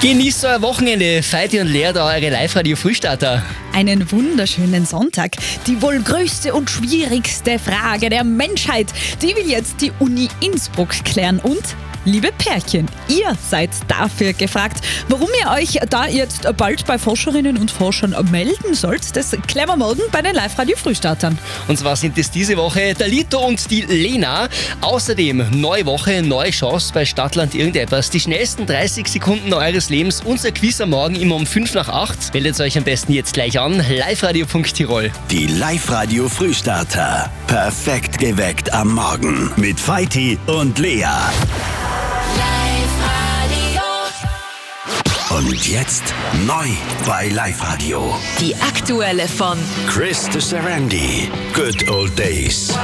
Genießt euer Wochenende. Feiti und Lea da, eure Live-Radio-Frühstarter. Einen wunderschönen Sonntag. Die wohl größte und schwierigste Frage der Menschheit, die will jetzt die Uni Innsbruck klären. Und, liebe Pärchen, ihr seid dafür gefragt. Warum ihr euch da jetzt bald bei Forscherinnen und Forschern melden sollt, das klären wir morgen bei den Live-Radio-Frühstartern. Und zwar sind es diese Woche der Lito und die Lena. Außerdem neue Woche, neue Chance bei Stadtland irgendetwas. Die schnellsten 30 Sekunden eures Lebens. Unser Quiz am Morgen immer um 5 nach 8. Meldet euch am besten jetzt gleich an. liveradio.tirol. Die Live-Radio-Frühstarter. Perfekt geweckt am Morgen. Mit Feiti und Lea. Und jetzt neu bei Live-Radio. Die aktuelle von Chris de Sarandi. Good Old Days.